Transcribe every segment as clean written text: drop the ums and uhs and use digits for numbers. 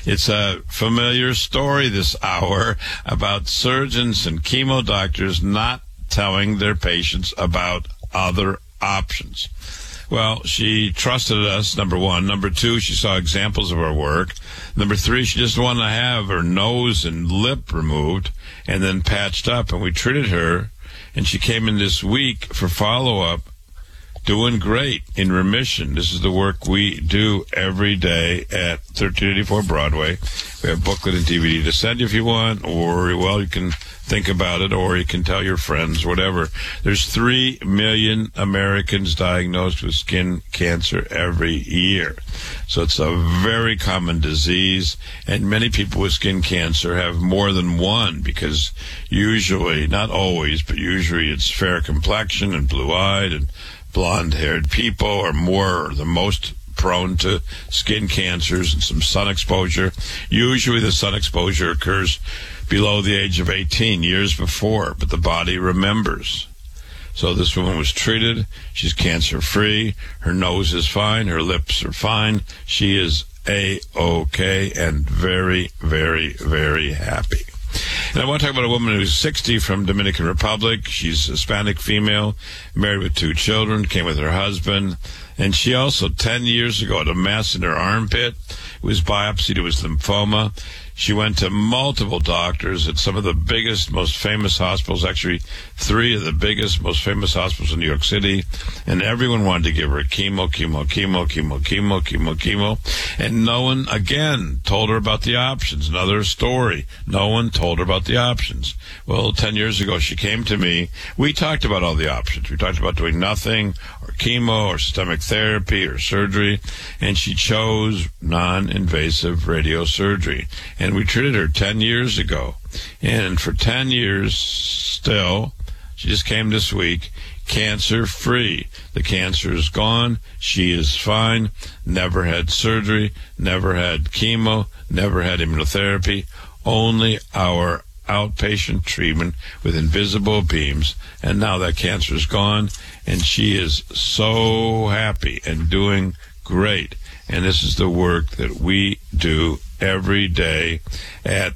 It's a familiar story this hour about surgeons and chemo doctors not telling their patients about other options. Well, she trusted us, number one. Number two, she saw examples of our work. Number three, she just wanted to have her nose and lip removed and then patched up, and we treated her, and she came in this week for follow-up, doing great, in remission. This is the work we do every day at 1384 Broadway. We have booklet and DVD to send you if you want, or, well, you can think about it, or you can tell your friends, whatever. There's 3 million Americans diagnosed with skin cancer every year. So it's a very common disease, and many people with skin cancer have more than one, because usually, not always, but usually it's fair complexion and blue-eyed and blonde-haired people are the most prone to skin cancers and some sun exposure. Usually the sun exposure occurs below the age of 18, years before, but the body remembers. So this woman was treated. She's cancer-free. Her nose is fine. Her lips are fine. She is A-OK and very, very, very happy. And I want to talk about a woman who's 60 from Dominican Republic. She's a Hispanic female, married with 2 children, came with her husband. And she also, 10 years ago, had a mass in her armpit. It was biopsied. It was lymphoma. She went to multiple doctors at some of the biggest, most famous hospitals, actually 3 of the biggest, most famous hospitals in New York City, and everyone wanted to give her chemo. And no one, again, told her about the options. Another story. No one told her about the options. Well, 10 years ago, she came to me. We talked about all the options. We talked about doing nothing, or chemo, or systemic therapy, or surgery, and she chose non-invasive radiosurgery. And we treated her 10 years ago. And for 10 years still, she just came this week, cancer-free. The cancer is gone. She is fine. Never had surgery. Never had chemo. Never had immunotherapy. Only our outpatient treatment with invisible beams. And now that cancer is gone. And she is so happy and doing great. And this is the work that we do every day at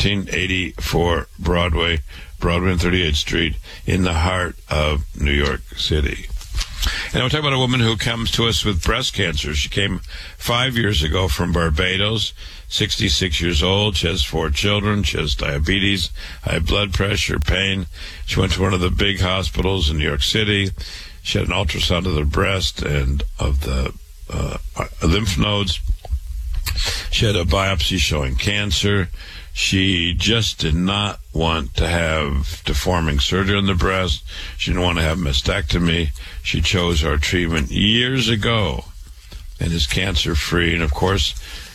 1384 Broadway and 38th Street in the heart of New York City. And I'll talk about a woman who comes to us with breast cancer. She came 5 years ago from Barbados, 66 years old. She has 4 children. She has diabetes, high blood pressure, pain. She went to one of the big hospitals in New York City. She had an ultrasound of the breast and of the lymph nodes. She had a biopsy showing cancer. She just did not want to have deforming surgery on the breast. She didn't want to have mastectomy. She chose our treatment years ago and is cancer-free. And, of course,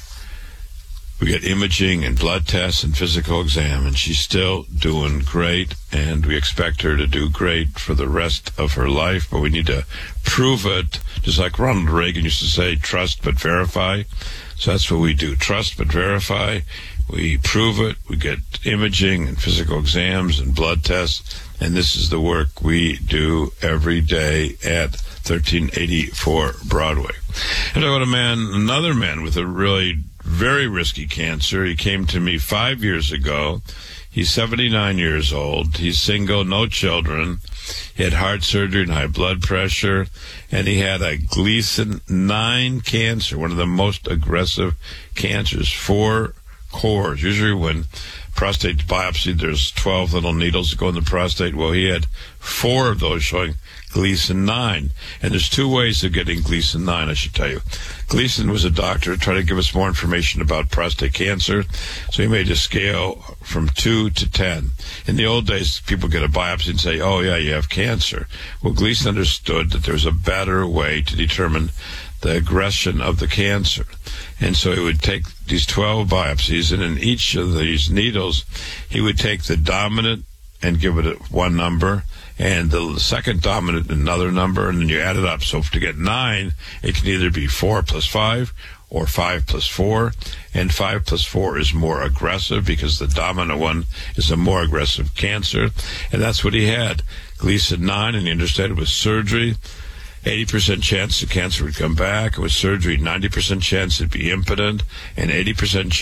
we get imaging and blood tests and physical exam, and she's still doing great, and we expect her to do great for the rest of her life, but we need to prove it, just like Ronald Reagan used to say, trust but verify. So that's what we do, trust but verify. We prove it. We get imaging and physical exams and blood tests, and this is the work we do every day at 1384 Broadway. And I got another man with a really very risky cancer. He came to me 5 years ago. He's 79 years old. He's single, no children. He had heart surgery and high blood pressure, and he had a Gleason 9 cancer, one of the most aggressive cancers, 4 cores. Usually when prostate biopsy, there's 12 little needles that go in the prostate. Well, he had 4 of those showing Gleason 9. And there's 2 ways of getting Gleason 9, I should tell you. Gleason was a doctor trying to give us more information about prostate cancer, so he made a scale from 2 to 10. In the old days, people get a biopsy and say, oh, yeah, you have cancer. Well, Gleason understood that there was a better way to determine the aggression of the cancer. And so he would take these 12 biopsies, and in each of these needles, he would take the dominant and give it one number, and the second dominant another number, and then you add it up. So to get 9, it can either be 4 plus 5 or 5 plus 4, and 5 plus 4 is more aggressive because the dominant one is a more aggressive cancer, and that's what he had, Gleason 9, and he understood it was surgery. 80% chance the cancer would come back. With surgery, 90% chance it'd be impotent, and 80%